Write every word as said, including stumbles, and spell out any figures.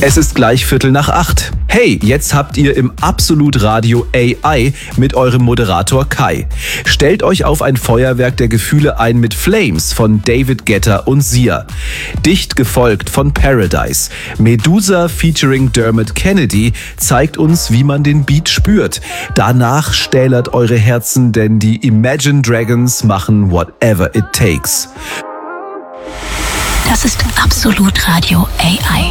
Es ist gleich Viertel nach acht. Hey, jetzt habt ihr im Absolut Radio A I mit eurem Moderator Kai. Stellt euch auf ein Feuerwerk der Gefühle ein mit Flames von David Guetta und Sia. Dicht gefolgt von Paradise. Medusa featuring Dermot Kennedy zeigt uns, wie man den Beat spürt. Danach stählert eure Herzen, denn die Imagine Dragons machen whatever it takes. Das ist Absolut Radio A I.